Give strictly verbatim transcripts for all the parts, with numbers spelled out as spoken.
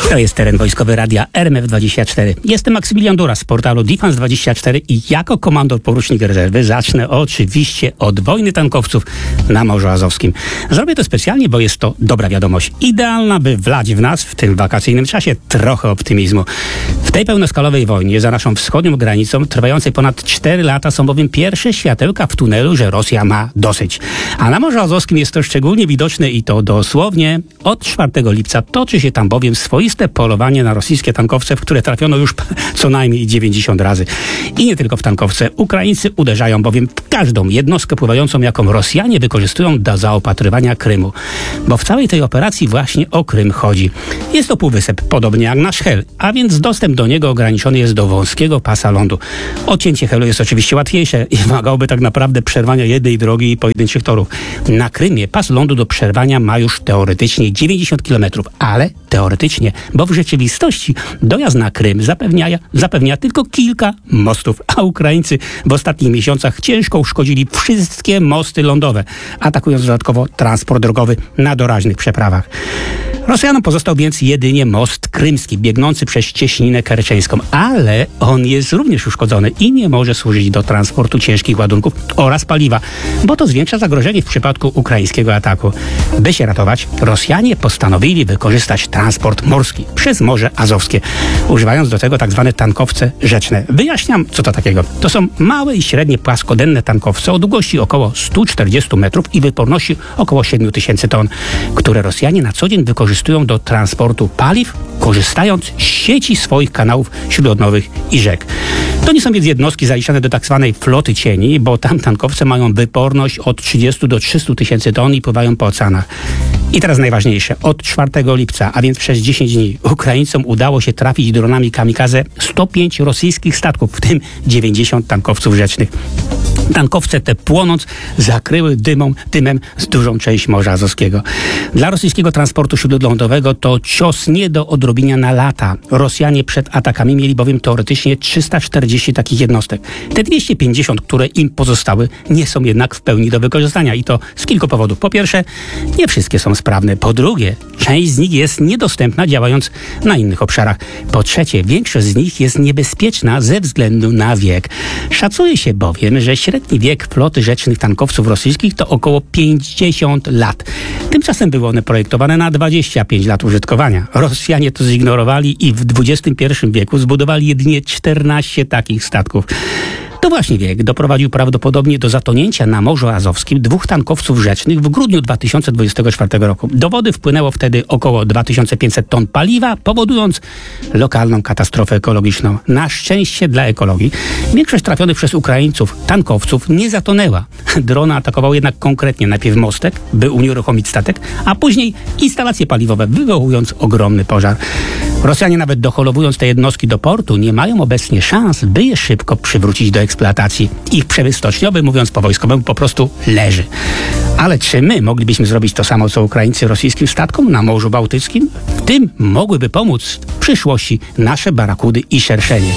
To jest teren wojskowy radia R M F dwadzieścia cztery. Jestem Maksymilian Dura z portalu Defense dwadzieścia cztery i jako komandor porucznik rezerwy zacznę oczywiście od wojny tankowców na Morzu Azowskim. Zrobię to specjalnie, bo jest to dobra wiadomość. Idealna, by wlać w nas w tym wakacyjnym czasie trochę optymizmu. W tej pełnoskalowej wojnie za naszą wschodnią granicą, trwającej ponad cztery lata, są bowiem pierwsze światełka w tunelu, że Rosja ma dosyć. A na Morzu Azowskim jest to szczególnie widoczne i to dosłownie od czwartego lipca toczy się tam bowiem swoiste polowanie na rosyjskie tankowce, w które trafiono już co najmniej dziewięćdziesiąt razy. I nie tylko w tankowce. Ukraińcy uderzają bowiem w każdą jednostkę pływającą, jaką Rosjanie wykorzystują do zaopatrywania Krymu. Bo w całej tej operacji właśnie o Krym chodzi. Jest to półwysep, podobnie jak nasz Hel, a więc dostęp do niego ograniczony jest do wąskiego pasa lądu. Odcięcie Helu jest oczywiście łatwiejsze i wymagałoby tak naprawdę przerwania jednej drogi i pojedynczych torów. Na Krymie pas lądu do przerwania ma już teoretycznie dziewięćdziesiąt kilometrów, ale teoretycznie, bo w rzeczywistości dojazd na Krym zapewnia, zapewnia tylko kilka mostów, a Ukraińcy w ostatnich miesiącach ciężko uszkodzili wszystkie mosty lądowe, atakując dodatkowo transport drogowy na doraźnych przeprawach. Rosjanom pozostał więc jedynie most krymski, biegnący przez cieśninę kerczeńską, ale on jest również uszkodzony i nie może służyć do transportu ciężkich ładunków oraz paliwa, bo to zwiększa zagrożenie w przypadku ukraińskiego ataku. By się ratować, Rosjanie postanowili wykorzystać transport morski przez Morze Azowskie, używając do tego tak zwane tankowce rzeczne. Wyjaśniam, co to takiego. To są małe i średnie płaskodenne tankowce o długości około stu czterdziestu metrów i wyporności około siedmiu tysięcy ton, które Rosjanie na co dzień wykorzystują do transportu paliw, korzystając z sieci swoich kanałów śródlądowych i rzek. To nie są więc jednostki zaliczane do tak zwanej floty cieni, bo tam tankowce mają wyporność od trzydziestu do trzystu tysięcy ton i pływają po oceanach. I teraz najważniejsze. Od czwartego lipca, a więc przez dziesięć dni, Ukraińcom udało się trafić dronami kamikaze sto pięć rosyjskich statków, w tym dziewięćdziesiąt tankowców rzecznych. Tankowce te płonąc zakryły dymą, dymem z dużą część Morza Azowskiego. Dla rosyjskiego transportu śródlądowego to cios nie do odrobienia na lata. Rosjanie przed atakami mieli bowiem teoretycznie trzysta czterdzieści takich jednostek. Te dwieście pięćdziesiąt, które im pozostały, nie są jednak w pełni do wykorzystania i to z kilku powodów. Po pierwsze, nie wszystkie są sprawne. Po drugie, część z nich jest niedostępna, działając na innych obszarach. Po trzecie, większość z nich jest niebezpieczna ze względu na wiek. Szacuje się bowiem, że średni wiek floty rzecznych tankowców rosyjskich to około pięćdziesiąt lat. Tymczasem były one projektowane na dwadzieścia pięć lat użytkowania. Rosjanie to zignorowali i w dwudziestym pierwszym wieku zbudowali jedynie czternaście takich statków. To właśnie wiek doprowadził prawdopodobnie do zatonięcia na Morzu Azowskim dwóch tankowców rzecznych w grudniu dwa tysiące dwudziestego czwartego roku. Do wody wpłynęło wtedy około dwa tysiące pięćset ton paliwa, powodując lokalną katastrofę ekologiczną. Na szczęście dla ekologii większość trafionych przez Ukraińców tankowców nie zatonęła. Drony atakowały jednak konkretnie najpierw mostek, by unieruchomić statek, a później instalacje paliwowe, wywołując ogromny pożar. Rosjanie nawet doholowując te jednostki do portu nie mają obecnie szans, by je szybko przywrócić do eksploatacji. Ich przemysł stoczniowy, mówiąc po wojskowemu, po prostu leży. Ale czy my moglibyśmy zrobić to samo, co Ukraińcy rosyjskim statkom na Morzu Bałtyckim? W tym mogłyby pomóc w przyszłości nasze barakudy i szerszenie.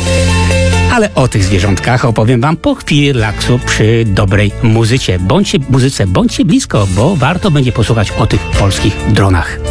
Ale o tych zwierzątkach opowiem wam po chwili relaksu przy dobrej muzyce. Bądźcie, muzyce, bądźcie blisko, bo warto będzie posłuchać o tych polskich dronach.